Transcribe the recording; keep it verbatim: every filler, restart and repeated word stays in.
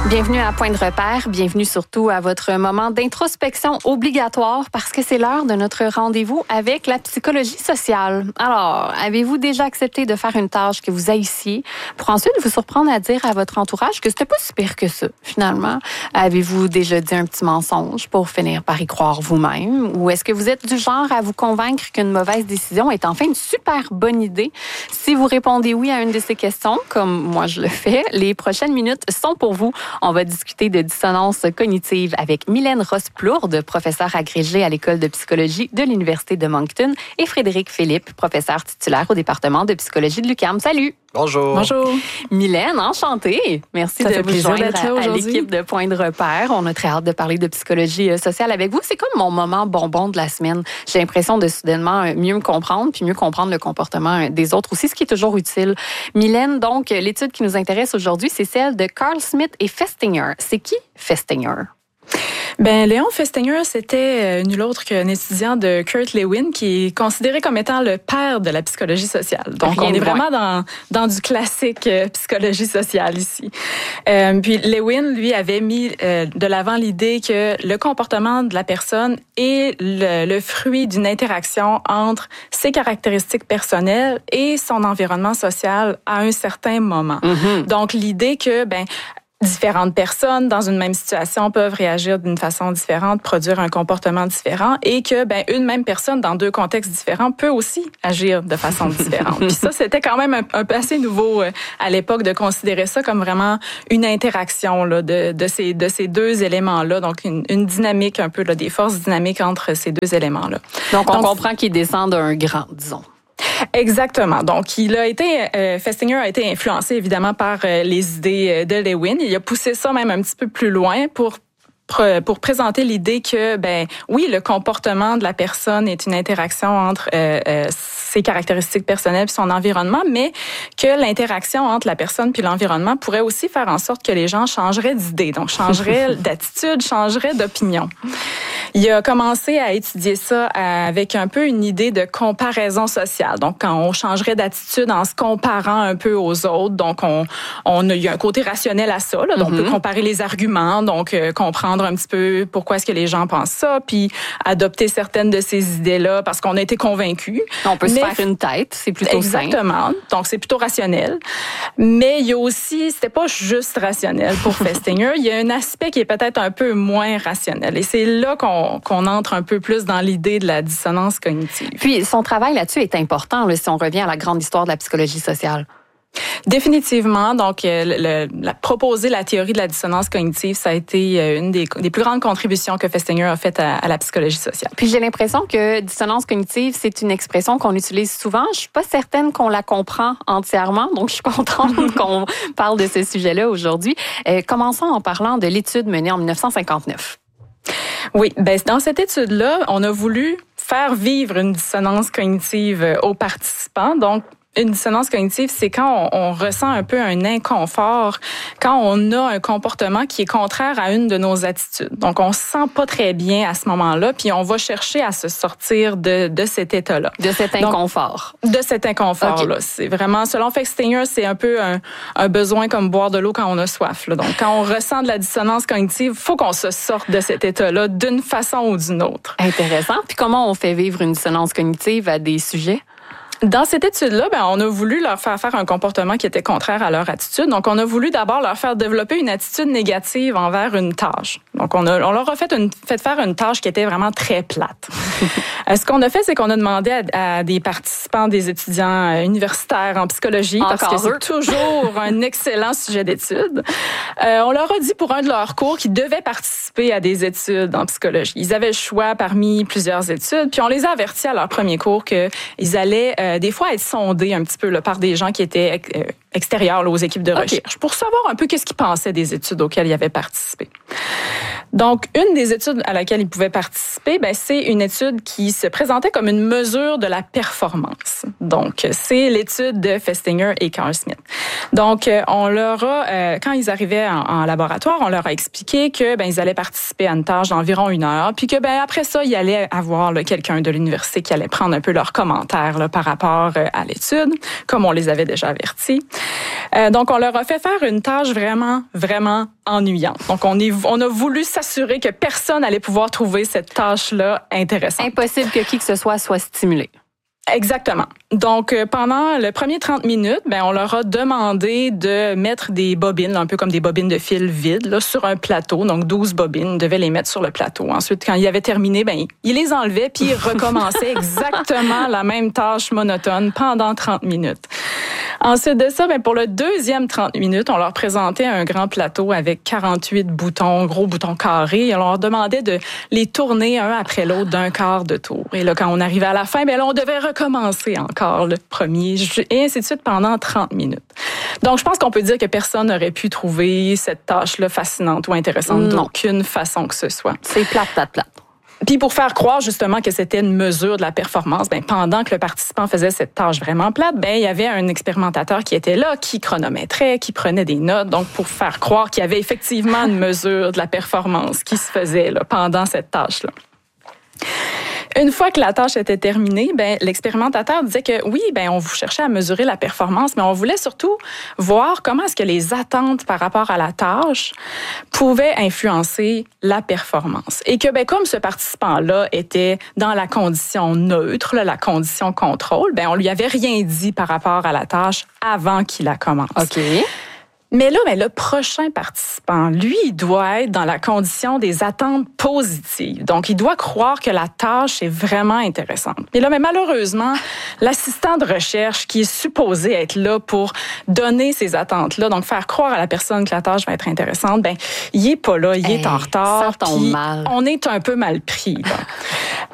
Bienvenue à Point de repère, bienvenue surtout à votre moment d'introspection obligatoire parce que c'est l'heure de notre rendez-vous avec la psychologie sociale. Alors, avez-vous déjà accepté de faire une tâche que vous haissiez pour ensuite vous surprendre à dire à votre entourage que c'était pas si pire que ça, finalement? Avez-vous déjà dit un petit mensonge pour finir par y croire vous-même? Ou est-ce que vous êtes du genre à vous convaincre qu'une mauvaise décision est enfin une super bonne idée? Si vous répondez oui à une de ces questions, comme moi je le fais, les prochaines minutes sont pour vous. On va discuter de dissonance cognitive avec Mylène Ross-Plourde, professeure agrégée à l'École de psychologie de l'Université de Moncton, et Frédéric Philippe, professeur titulaire au département de psychologie de l'U Q A M. Salut! Bonjour! Bonjour! Mylène, enchantée! Merci Ça de fait vous joindre à, à aujourd'hui. l'équipe de Point de repère. On a très hâte de parler de psychologie sociale avec vous. C'est comme mon moment bonbon de la semaine. J'ai l'impression de soudainement mieux me comprendre, puis mieux comprendre le comportement des autres aussi, ce qui est toujours utile. Mylène, donc, l'étude qui nous intéresse aujourd'hui, c'est celle de Carl Smith et Festinger. C'est qui Festinger? Ben, Léon Festinger, c'était nul autre qu'un étudiant de Kurt Lewin qui est considéré comme étant le père de la psychologie sociale. Donc, Rien on est de vraiment dans, dans du classique euh, psychologie sociale ici. Euh, puis, Lewin, lui, avait mis euh, de l'avant l'idée que le comportement de la personne est le, le fruit d'une interaction entre ses caractéristiques personnelles et son environnement social à un certain moment. Mm-hmm. Donc, l'idée que, ben, différentes personnes dans une même situation peuvent réagir d'une façon différente, produire un comportement différent et que ben une même personne dans deux contextes différents peut aussi agir de façon différente. Puis ça, c'était quand même un, un peu assez nouveau euh, à l'époque de considérer ça comme vraiment une interaction là, de, de, ces, de ces deux éléments-là, donc une, une dynamique un peu, là, des forces dynamiques entre ces deux éléments-là. Donc, on donc, comprend qu'il descend d'un grand, disons. Exactement. Donc, il a été, euh, Festinger a été influencé évidemment par euh, les idées de Lewin. Il a poussé ça même un petit peu plus loin pour pour présenter l'idée que, ben, oui, le comportement de la personne est une interaction entre euh, euh, ses caractéristiques personnelles et son environnement, mais que l'interaction entre la personne puis l'environnement pourrait aussi faire en sorte que les gens changeraient d'idée, donc changeraient d'attitude, changeraient d'opinion. Il a commencé à étudier ça avec un peu une idée de comparaison sociale. Donc, quand on changerait d'attitude en se comparant un peu aux autres, donc on, on a, il y a un côté rationnel à ça, là, donc mm-hmm. on peut comparer les arguments, donc euh, comprendre un petit peu pourquoi est-ce que les gens pensent ça, puis adopter certaines de ces idées-là parce qu'on a été convaincus. On peut Mais, se faire une tête, c'est plutôt exactement. simple. Donc, c'est plutôt rationnel. Mais il y a aussi, c'était pas juste rationnel pour Festinger, il y a un aspect qui est peut-être un peu moins rationnel. Et c'est là qu'on, qu'on entre un peu plus dans l'idée de la dissonance cognitive. Puis, son travail là-dessus est important, là, si on revient à la grande histoire de la psychologie sociale. Définitivement. Donc, le, la, proposer la théorie de la dissonance cognitive, ça a été une des, des plus grandes contributions que Festinger a faites à, à la psychologie sociale. Puis, j'ai l'impression que dissonance cognitive, c'est une expression qu'on utilise souvent. Je suis pas certaine qu'on la comprend entièrement, donc je suis contente qu'on parle de ce sujet-là aujourd'hui. Euh, commençons en parlant de l'étude menée en dix-neuf cent cinquante-neuf. Oui, ben dans cette étude-là, on a voulu faire vivre une dissonance cognitive aux participants. Donc, une dissonance cognitive, c'est quand on, on ressent un peu un inconfort, quand on a un comportement qui est contraire à une de nos attitudes. Donc, on se sent pas très bien à ce moment-là, puis on va chercher à se sortir de, de cet état-là. De cet inconfort. Donc, de cet inconfort-là. Okay. C'est vraiment, selon Festinger, c'est un peu un, un besoin comme boire de l'eau quand on a soif, là. Donc, quand on ressent de la dissonance cognitive, faut qu'on se sorte de cet état-là d'une façon ou d'une autre. Intéressant. Puis comment on fait vivre une dissonance cognitive à des sujets? Dans cette étude-là, ben, on a voulu leur faire faire un comportement qui était contraire à leur attitude. Donc, on a voulu d'abord leur faire développer une attitude négative envers une tâche. Donc, on, a, on leur a fait, une, fait faire une tâche qui était vraiment très plate. Ce qu'on a fait, c'est qu'on a demandé à, à des participants, des étudiants universitaires en psychologie, Encore parce que eux. c'est toujours un excellent sujet d'étude. Euh, on leur a dit pour un de leurs cours qu'ils devaient participer à des études en psychologie. Ils avaient le choix parmi plusieurs études, puis on les a avertis à leur premier cours qu'ils allaient euh, des fois être sondés un petit peu là, par des gens qui étaient euh, extérieurs là, aux équipes de recherche, okay. pour savoir un peu qu'est-ce qu'ils pensaient des études auxquelles ils avaient participé. Donc, une des études à laquelle il pouvait participer, ben, c'est une étude qui se présentait comme une mesure de la performance. Donc, c'est l'étude de Festinger et Carl Smith. Donc, on leur a, euh, quand ils arrivaient en, en laboratoire, on leur a expliqué que ben, ils allaient participer à une tâche d'environ une heure, puis que ben après ça, il allait avoir là, quelqu'un de l'université qui allait prendre un peu leurs commentaires là, par rapport euh, à l'étude, comme on les avait déjà avertis. Euh, donc, on leur a fait faire une tâche vraiment, vraiment ennuyante. Donc, on, est, on a voulu s'assurer que personne allait pouvoir trouver cette tâche-là intéressante. Impossible que qui que ce soit soit stimulé. Exactement. Donc, pendant le premier trente minutes, ben, on leur a demandé de mettre des bobines, un peu comme des bobines de fil vides, là, sur un plateau. Donc, douze bobines, ils devaient les mettre sur le plateau. Ensuite, quand ils avaient terminé, ben, ils les enlevaient puis ils recommençaient exactement la même tâche monotone pendant trente minutes. Ensuite de ça, ben, pour le deuxième trente minutes, on leur présentait un grand plateau avec quarante-huit boutons, gros boutons carrés. Et on leur demandait de les tourner un après l'autre d'un quart de tour. Et là, quand on arrivait à la fin, ben, là, on devait recommencer encore le premier, et ainsi de suite pendant trente minutes. Donc, je pense qu'on peut dire que personne n'aurait pu trouver cette tâche-là fascinante ou intéressante d'aucune façon que ce soit. C'est plate, plate, plate. Puis pour faire croire justement que c'était une mesure de la performance, ben pendant que le participant faisait cette tâche vraiment plate, ben il y avait un expérimentateur qui était là, qui chronométrait, qui prenait des notes, donc pour faire croire qu'il y avait effectivement une mesure de la performance qui se faisait là, pendant cette tâche-là. Une fois que la tâche était terminée, ben l'expérimentateur disait que oui, ben on vous cherchait à mesurer la performance, mais on voulait surtout voir comment est-ce que les attentes par rapport à la tâche pouvaient influencer la performance. Et que ben comme ce participant-là était dans la condition neutre, là, la condition contrôle, ben on lui avait rien dit par rapport à la tâche avant qu'il la commence. OK. Mais là, ben, le prochain participant, lui, il doit être dans la condition des attentes positives. Donc, il doit croire que la tâche est vraiment intéressante. Et là, mais malheureusement, l'assistant de recherche qui est supposé être là pour donner ces attentes-là, donc faire croire à la personne que la tâche va être intéressante, ben, il est pas là, il hey, est en retard. Ça tombe mal. On est un peu mal pris, là.